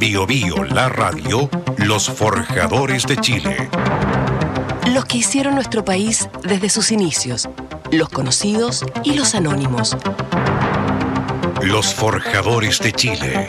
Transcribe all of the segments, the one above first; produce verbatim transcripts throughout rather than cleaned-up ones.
Bio Bio, la radio, los forjadores de Chile. Los que hicieron nuestro país desde sus inicios, los conocidos y los anónimos. Los forjadores de Chile.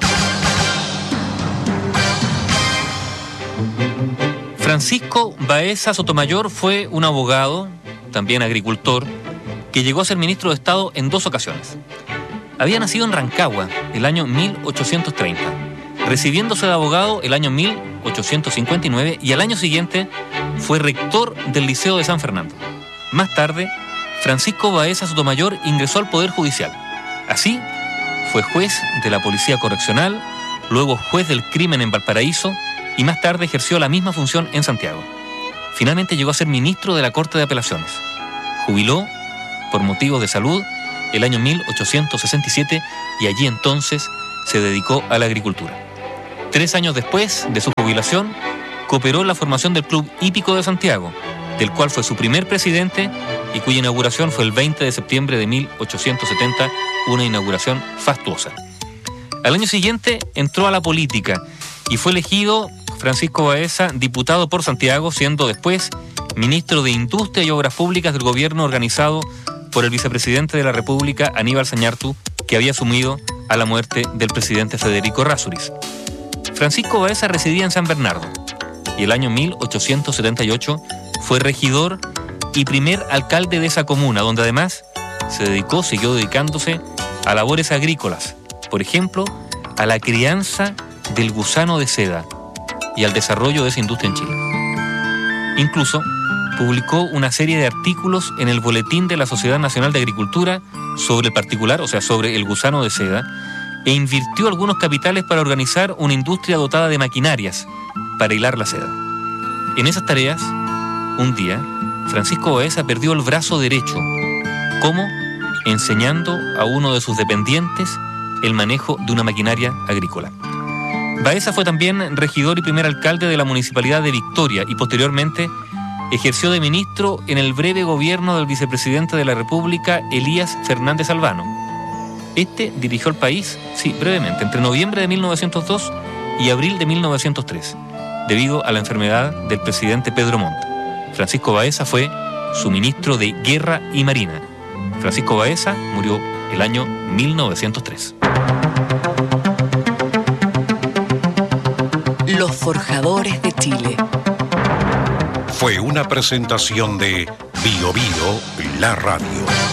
Francisco Baeza Sotomayor fue un abogado, también agricultor, que llegó a ser ministro de Estado en dos ocasiones. Había nacido en Rancagua el año mil ochocientos treinta, recibiéndose de abogado el año mil ochocientos cincuenta y nueve y al año siguiente fue rector del Liceo de San Fernando. Más tarde, Francisco Baeza Sotomayor ingresó al Poder Judicial. Así, fue juez de la Policía Correccional, luego juez del crimen en Valparaíso y más tarde ejerció la misma función en Santiago. Finalmente llegó a ser ministro de la Corte de Apelaciones. Jubiló, por motivos de salud, el año mil ochocientos sesenta y siete y allí entonces se dedicó a la agricultura. Tres años después de su jubilación, cooperó en la formación del Club Hípico de Santiago, del cual fue su primer presidente y cuya inauguración fue el veinte de septiembre de mil ochocientos setenta, una inauguración fastuosa. Al año siguiente entró a la política y fue elegido Francisco Baeza diputado por Santiago, siendo después ministro de Industria y Obras Públicas del gobierno organizado por el vicepresidente de la República, Aníbal Zañartu, que había asumido a la muerte del presidente Federico Errázuriz. Francisco Baeza residía en San Bernardo y el año mil ochocientos setenta y ocho fue regidor y primer alcalde de esa comuna, donde además se dedicó, siguió dedicándose a labores agrícolas, por ejemplo, a la crianza del gusano de seda y al desarrollo de esa industria en Chile. Incluso publicó una serie de artículos en el Boletín de la Sociedad Nacional de Agricultura sobre el particular, o sea, sobre el gusano de seda, e invirtió algunos capitales para organizar una industria dotada de maquinarias para hilar la seda. En esas tareas, un día, Francisco Baeza perdió el brazo derecho. ¿Cómo? Enseñando a uno de sus dependientes el manejo de una maquinaria agrícola. Baeza fue también regidor y primer alcalde de la Municipalidad de Victoria y posteriormente ejerció de ministro en el breve gobierno del vicepresidente de la República, Elías Fernández Albano. Este dirigió el país, sí, brevemente, entre noviembre de mil novecientos dos y abril de mil novecientos tres, debido a la enfermedad del presidente Pedro Montt. Francisco Baeza fue su ministro de Guerra y Marina. Francisco Baeza murió el año mil novecientos tres. Los forjadores de Chile. Fue una presentación de Bio Bio, la radio.